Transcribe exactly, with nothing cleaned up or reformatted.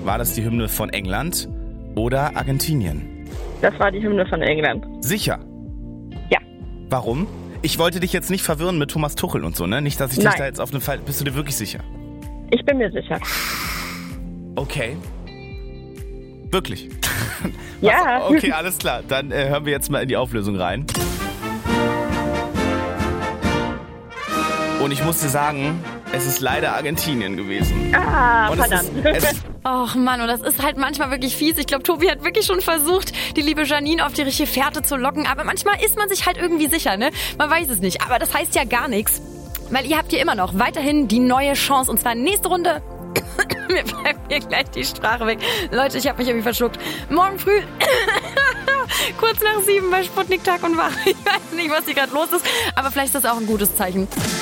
war das die Hymne von England oder Argentinien? Das war die Hymne von England. Sicher? Ja. Warum? Ich wollte dich jetzt nicht verwirren mit Thomas Tuchel und so, ne? Nicht, dass ich Nein. dich da jetzt auf den Fall... Bist du dir wirklich sicher? Ich bin mir sicher. Okay. Wirklich? Ja. Was, okay, alles klar. Dann äh, hören wir jetzt mal in die Auflösung rein. Und ich muss dir sagen, es ist leider Argentinien gewesen. Ah, und es verdammt. Ist, es, Och Mann, und das ist halt manchmal wirklich fies. Ich glaube, Tobi hat wirklich schon versucht, die liebe Janine auf die richtige Fährte zu locken. Aber manchmal ist man sich halt irgendwie sicher, ne? Man weiß es nicht. Aber das heißt ja gar nichts. Weil ihr habt hier immer noch weiterhin die neue Chance. Und zwar nächste Runde. Mir bleibt hier gleich die Sprache weg. Leute, ich habe mich irgendwie verschluckt. Morgen früh, kurz nach sieben bei Sputnik Tag und Wach. Ich weiß nicht, was hier gerade los ist. Aber vielleicht ist das auch ein gutes Zeichen.